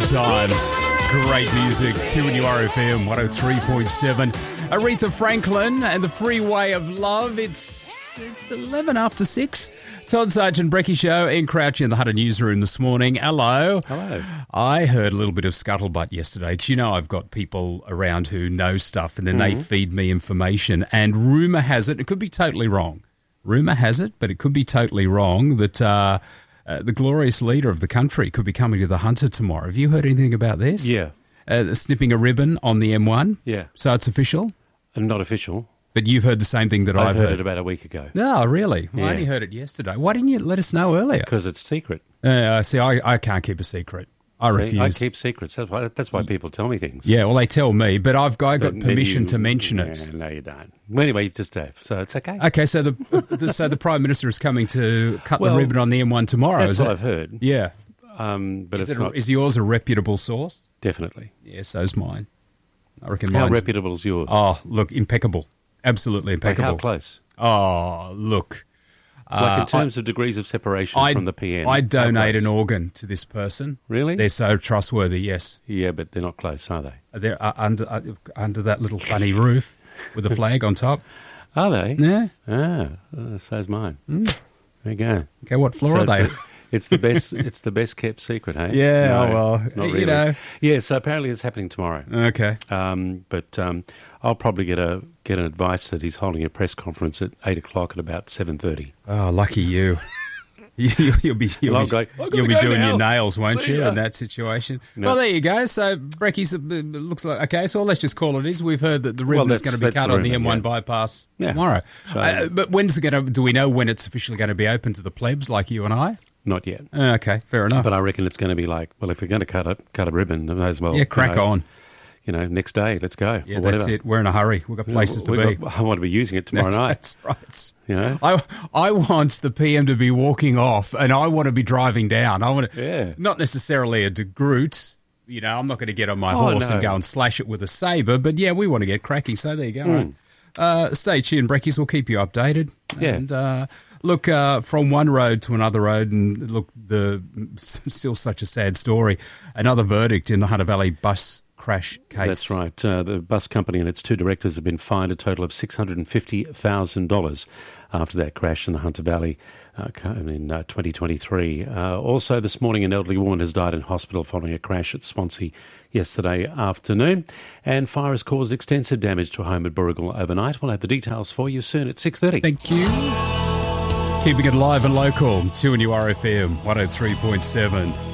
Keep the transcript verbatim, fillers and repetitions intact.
times. Great music. two N U R F M one oh three point seven. Aretha Franklin and the Freeway of Love. It's it's eleven after six. Todd Sargent, Brecky Show, Ian Crouch in the Hunter newsroom this morning. Hello. Hello. I heard a little bit of scuttlebutt yesterday because, you know, I've got people around who know stuff and then mm-hmm. they feed me information. And rumour has it, it could be totally wrong. Rumour has it, but it could be totally wrong, that uh, uh, the glorious leader of the country could be coming to the Hunter tomorrow. Have you heard anything about this? Yeah. Uh, snipping a ribbon on the M one? Yeah. So it's official? And not official. But you've heard the same thing that I've I've heard. heard. it about a week ago. Oh, really? Well, Yeah. I only heard it yesterday. Why didn't you let us know earlier? Because it's secret. Uh, see, I, I can't keep a secret. I See, refuse. I keep secrets. That's why, that's why people tell me things. Yeah, well, they tell me, but I've got, I got But permission you- to mention yeah, it. No, you don't. Well, anyway, you just have. So it's okay. Okay, so the, the so the Prime Minister is coming to cut Well, the ribbon on the M one tomorrow, That's is what it? I've heard. Yeah. Um, but Is, it's it a- not. is yours a reputable source? Definitely. Yeah, so's mine. I reckon How mine's... reputable is yours? Oh, look, impeccable. Absolutely Like impeccable. how close? Oh, look. Like Uh, in terms of degrees of separation I, from the P M. I how donate close? an organ to this person. Really? They're so trustworthy, yes. Yeah, but they're not close, are they? They're uh, under uh, under that little funny roof with a flag on top. Are they? Yeah. Ah, uh, so's mine. Mm. There you go. Okay, what floor So are they? it's, the, it's the best. It's the best kept secret, hey? Yeah, No, oh, well, not you really. know. Yeah, so apparently it's happening tomorrow. Okay. Um, but um, I'll probably get a get an advice that he's holding a press conference at eight o'clock at about seven thirty. Oh, lucky you. You- you'll be you'll Well, be, I'll go, "I've gotta you'll be go doing now. your nails, won't See you, ya." in that situation? No. Well, there you go. So Brecky's uh, looks like okay. So let's just call it is. We've heard that the Well, ribbon is that's- going to be that's cut the on the rumour, M one yeah. bypass Yeah. tomorrow. So- Uh, but when's it going to? Do we know when it's officially going to be open to the plebs like you and I? Not yet. Uh, okay, fair enough. But I reckon it's going to be like, well, if you're going to cut a cut a ribbon, I may as well. yeah, crack you know, on. You know, next day, let's go. Yeah, or that's whatever. it. We're in a hurry. We've got places to We've be. got- I want to be using it tomorrow that's, night. That's right. You know. I I want the P M to be walking off, and I want to be driving down. I want to, Yeah. not necessarily a de Groot. You know, I'm not going to get on my Oh, horse no. and go and slash it with a saber. But yeah, we want to get cracking. So there you go. Mm. Uh, stay tuned, Breckies. We'll keep you updated. Yeah. And uh, look, uh, from one road to another road, and look, the still such a sad story. Another verdict in the Hunter Valley bus crash case. That's right. Uh, the bus company and its two directors have been fined a total of six hundred fifty thousand dollars after that crash in the Hunter Valley uh, in uh, twenty twenty-three. Uh, also, this morning, an elderly woman has died in hospital following a crash at Swansea yesterday afternoon. And fire has caused extensive damage to a home at Burrigal overnight. We'll have the details for you soon at six thirty. Thank you. Keeping it live and local, two N U R F M one oh three point seven.